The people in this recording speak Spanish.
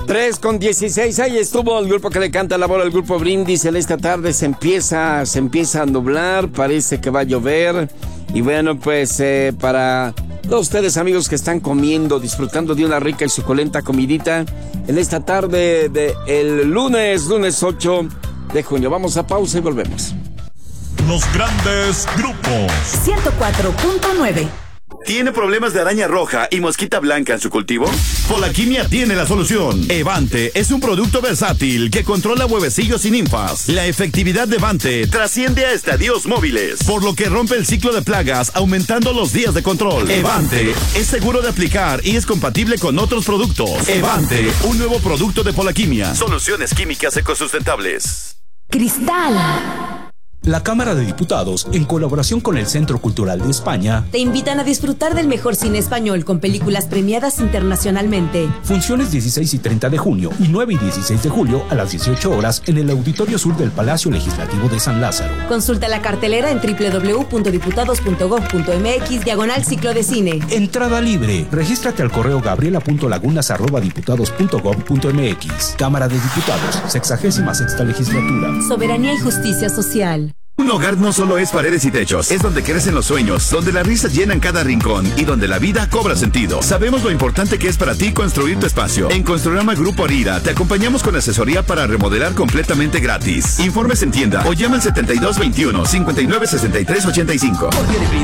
3:16, ahí estuvo el grupo que le canta la bola, el grupo Brindis. En esta tarde se empieza a nublar, parece que va a llover. Y bueno, pues para todos ustedes, amigos, que están comiendo, disfrutando de una rica y suculenta comidita en esta tarde de el lunes 8 de junio. Vamos a pausa y volvemos. Los grandes grupos. 104.9. ¿Tiene problemas de araña roja y mosquita blanca en su cultivo? Polaquimia tiene la solución. Evante es un producto versátil que controla huevecillos y ninfas. La efectividad de Evante Trasciende a estadios móviles, por lo que rompe el ciclo de plagas, aumentando los días de control. Evante es seguro de aplicar y es compatible con otros productos. Evante, un nuevo producto de Polaquimia. Soluciones químicas ecosustentables. Cristal. La Cámara de Diputados, en colaboración con el Centro Cultural de España, te invitan a disfrutar del mejor cine español con películas premiadas internacionalmente. Funciones 16 y 30 de junio y 9 y 16 de julio a las 18 horas en el Auditorio Sur del Palacio Legislativo de San Lázaro. Consulta la cartelera en www.diputados.gov.mx/ciclo de cine. Entrada libre. Regístrate al correo gabriela.lagunas@diputados.gov.mx. Cámara de Diputados, 66ª Legislatura. Soberanía y justicia social. Un hogar no solo es paredes y techos, es donde crecen los sueños, donde las risas llenan cada rincón y donde la vida cobra sentido. Sabemos lo importante que es para ti construir tu espacio. En Construrama Grupo Arira te acompañamos con asesoría para remodelar completamente gratis. Informes en tienda o llama al 7221-596385.